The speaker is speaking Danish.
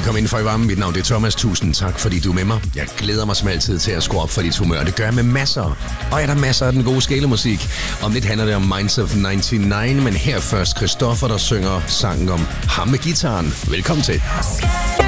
Kom ind for i varmen. Mit navn det er Thomas. Tusind tak, fordi du er med mig. Jeg glæder mig som altid til at skrue op for dit humør. Det gør jeg med masser. Og er der masser af den gode skælemusik. Om lidt handler det om Minds of 99, men her først Christoffer, der synger sangen om ham med gitaren. Velkommen til.